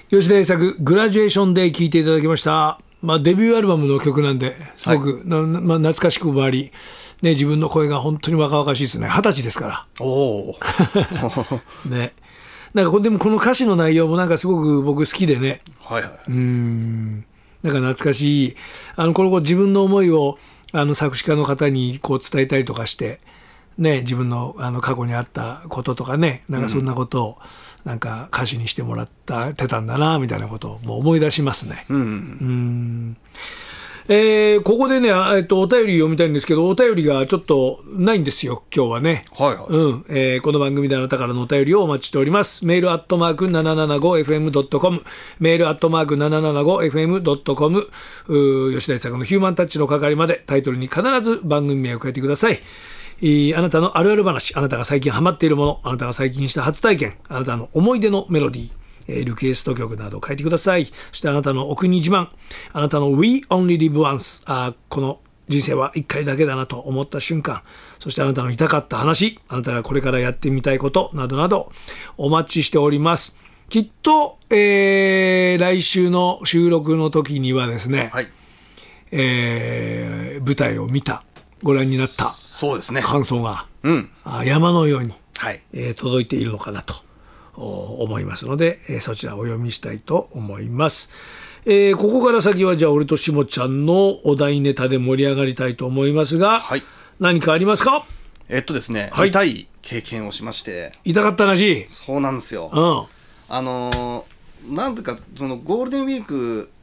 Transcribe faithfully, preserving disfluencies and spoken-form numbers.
吉田栄作グラジュエーションで聴いていただきました。まあ、デビューアルバムの曲なんですごく、はい、なまあ、懐かしくもあり、ね、自分の声が本当に若々しいですね。二十歳ですから。 おね、なんかこれでもこの歌詞の内容もなんかすごく僕好きでね、 はいはい、 うーんなんか懐かしい、あのこの自分の思いをあの作詞家の方にこう伝えたりとかして、ね、自分のあの過去にあったこととかね、なんかそんなことをなんか歌詞にしてもらったてたんだなみたいなことをもう思い出しますね。 うん、うんえー、ここでね、えっと、お便り読みたいんですけど、お便りがちょっとないんですよ今日はね。 はいはい、 うんえー、この番組であなたからのお便りをお待ちしております。メールアットマーク ななななごエフエムドットコム、 メールアットマーク ななななごエフエムドットコム、 吉田栄作のヒューマンタッチの係まで、タイトルに必ず番組名を書いてください。あなたのあるある話、あなたが最近ハマっているもの、あなたが最近した初体験、あなたの思い出のメロディー、リクエスト曲など書いてください。そしてあなたのお国自慢、あなたの We Only Live Once、 あこの人生はいっかいだけだなと思った瞬間、そしてあなたの痛かった話、あなたがこれからやってみたいことなどなどお待ちしております。きっと、えー、来週の収録の時にはですね、 はいえー、舞台を見た、ご覧になったそうですね、 感想が、 うん、 山のように、 はいえー、届いているのかなと思いますので、えー、そちらをお読みしたいと思います。えー、ここから先はじゃあ俺としもちゃんのお題ネタで盛り上がりたいと思いますが、はい、何かありますか？ えっとですね、 はい、 痛い経験をしまして。 痛かった話？ そうなんですよ、 うん、 あのー、なんていうかそのゴールデンウィーク